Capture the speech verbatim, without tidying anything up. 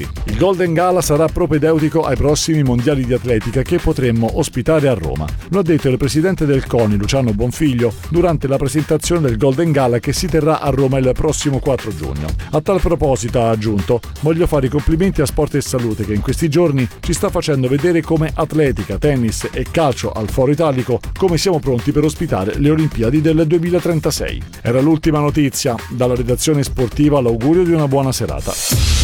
minuti. Il Golden Gala sarà propedeutico ai prossimi mondiali di atletica che potremmo ospitare a Roma. Lo ha detto il presidente del CONI, Luciano Bonfiglio, durante la presentazione del Golden Gala che si terrà a Roma il prossimo quattro giugno. A tal proposito ha aggiunto: voglio fare i complimenti a Sport e Salute che in questi giorni ci sta facendo vedere come atletica, tennis e calcio al Foro Italico come siamo pronti per ospitare le Olimpiadi del duemilatrentasei. Era l'ultima notizia. Dalla redazione sportiva l'augurio di una buona serata.